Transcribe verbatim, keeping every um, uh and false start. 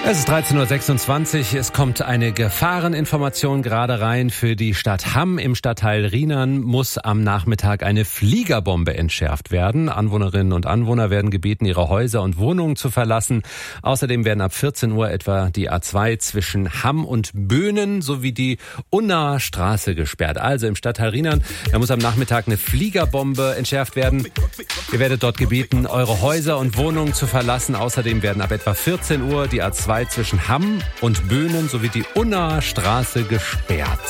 Es ist dreizehn Uhr sechsundzwanzig. Es kommt eine Gefahreninformation gerade rein. Für die Stadt Hamm im Stadtteil Rhienern muss am Nachmittag eine Fliegerbombe entschärft werden. Anwohnerinnen und Anwohner werden gebeten, ihre Häuser und Wohnungen zu verlassen. Außerdem werden ab vierzehn Uhr etwa die A zwei zwischen Hamm und Böhnen sowie die Unnaer Straße gesperrt. Also im Stadtteil Rhienern, da muss am Nachmittag eine Fliegerbombe entschärft werden. Ihr werdet dort gebeten, eure Häuser und Wohnungen zu verlassen. Außerdem werden ab etwa vierzehn Uhr die A zwei zwischen Hamm und Böhnen sowie die Unnaer Straße gesperrt.